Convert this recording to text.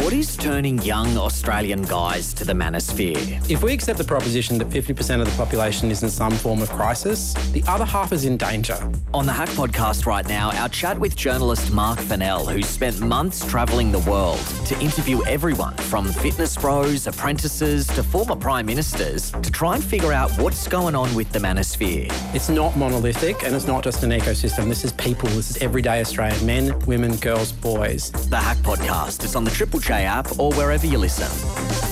What is turning young Australian guys to the manosphere? If we accept the proposition that 50% of the population is in some form of crisis, the other half is in danger. On the Hack Podcast right now, our chat with journalist Mark Fennell, who's spent months travelling the world to interview everyone from fitness bros, apprentices to former prime ministers to try and figure out what's going on with the manosphere. It's not monolithic and it's not just an ecosystem. This is people. This is everyday Australian men, women, girls, boys. The Hack Podcast is on the Triple J app or wherever you listen.